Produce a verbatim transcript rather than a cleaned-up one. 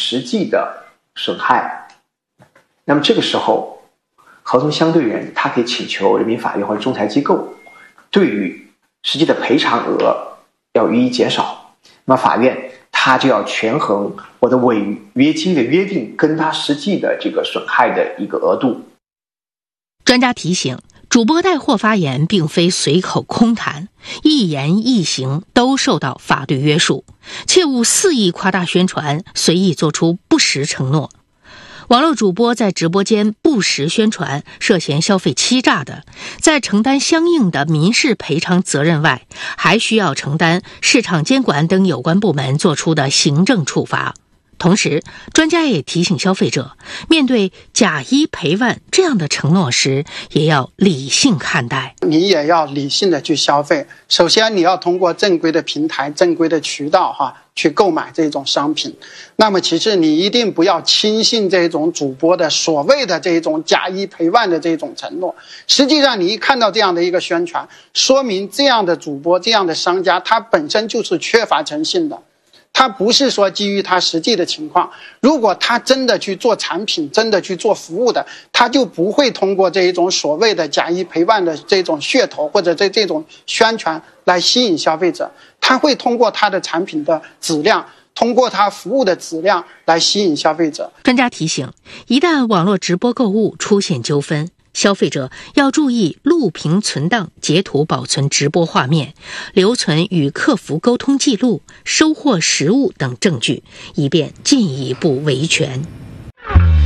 实际的损害，那么这个时候合同相对人他可以请求人民法院或者仲裁机构对于实际的赔偿额要予以减少，那么法院他就要权衡我的违约金的约定跟他实际的这个损害的一个额度。 专家提醒，主播带货发言并非随口空谈，一言一行都受到法律约束，切勿肆意夸大宣传，随意做出不实承诺。网络主播在直播间不实宣传，涉嫌消费欺诈的，在承担相应的民事赔偿责任外，还需要承担市场监管等有关部门作出的行政处罚。同时，专家也提醒消费者，面对假一赔万这样的承诺时，也要理性看待。 你也要理性的去消费。首先，你要通过正规的平台、正规的渠道哈去购买这种商品。那么，其次你一定不要轻信这种主播的所谓的这种假一赔万的这种承诺。实际上，你一看到这样的一个宣传，说明这样的主播、这样的商家，他本身就是缺乏诚信的。他不是说基于他实际的情况，如果他真的去做产品，真的去做服务的，他就不会通过这一种所谓的假一赔万的这种噱头或者这这种宣传来吸引消费者，他会通过他的产品的质量，通过他服务的质量来吸引消费者。 专家提醒，一旦网络直播购物出现纠纷，消费者要注意录屏存档、截图保存直播画面，留存与客服沟通记录、收货实物等证据，以便进一步维权。